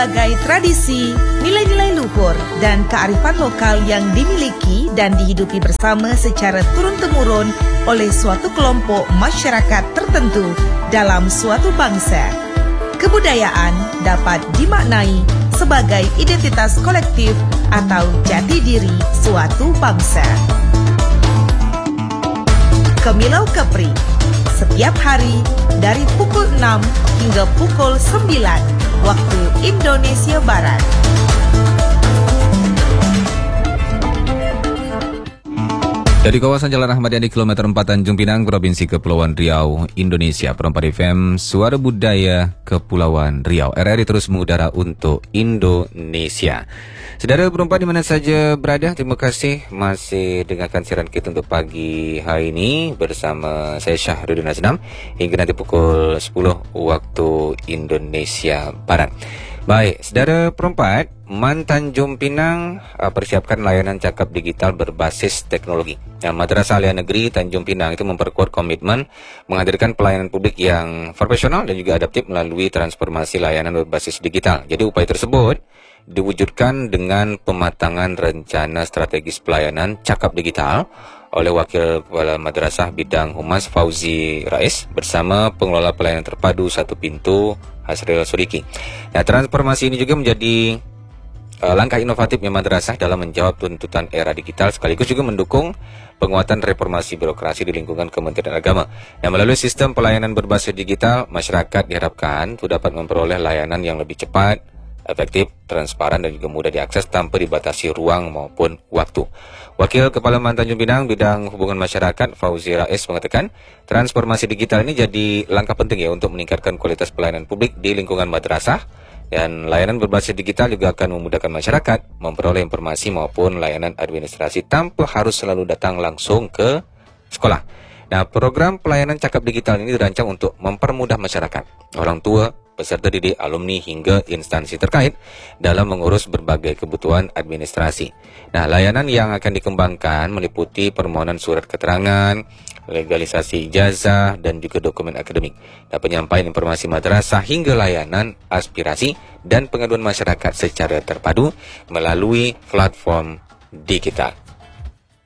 Sebagai tradisi, nilai-nilai luhur dan kearifan lokal yang dimiliki dan dihidupi bersama secara turun-temurun oleh suatu kelompok masyarakat tertentu dalam suatu bangsa. Kebudayaan dapat dimaknai sebagai identitas kolektif atau jati diri suatu bangsa. Kemilau Kepri, setiap hari dari pukul 6 hingga pukul 9 waktu Indonesia Barat. Dari kawasan Jalan Ahmad Yani kilometer 4 Tanjung Pinang, Provinsi Kepulauan Riau, Indonesia, Perempat FM, Suara Budaya Kepulauan Riau. RRI terus mengudara untuk Indonesia. Saudara perempat di mana saja berada, terima kasih masih dengarkan siaran kita untuk pagi hari ini bersama saya Syahrudin Aznam hingga nanti pukul 10 waktu Indonesia Barat. Baik, saudara perempat, MAN Tanjung Pinang persiapkan layanan cakap digital berbasis teknologi. Madrasah Alia Negeri Tanjung Pinang itu memperkuat komitmen menghadirkan pelayanan publik yang profesional dan juga adaptif melalui transformasi layanan berbasis digital. Jadi upaya tersebut diwujudkan dengan pematangan rencana strategis pelayanan cakap digital oleh Wakil Kepala Madrasah Bidang Humas Fauzi Rais bersama Pengelola Pelayanan Terpadu Satu Pintu Hasril Suriki. Nah, transformasi ini juga menjadi langkah inovatif madrasah dalam menjawab tuntutan era digital sekaligus juga mendukung penguatan reformasi birokrasi di lingkungan Kementerian Agama. Nah, melalui sistem pelayanan berbasis digital, masyarakat diharapkan dapat memperoleh layanan yang lebih cepat, efektif, transparan dan juga mudah diakses tanpa dibatasi ruang maupun waktu. Wakil Kepala MAN Tanjung Pinang Bidang Hubungan Masyarakat Fauzi Rais mengatakan, transformasi digital ini jadi langkah penting ya untuk meningkatkan kualitas pelayanan publik di lingkungan madrasah. Dan layanan berbasis digital juga akan memudahkan masyarakat memperoleh informasi maupun layanan administrasi tanpa harus selalu datang langsung ke sekolah. Nah, program pelayanan cakap digital ini dirancang untuk mempermudah masyarakat, orang tua, peserta didik, alumni hingga instansi terkait dalam mengurus berbagai kebutuhan administrasi. Nah, layanan yang akan dikembangkan meliputi permohonan surat keterangan, legalisasi ijazah dan juga dokumen akademik. Nah, penyampaian informasi madrasah hingga layanan aspirasi dan pengaduan masyarakat secara terpadu melalui platform digital.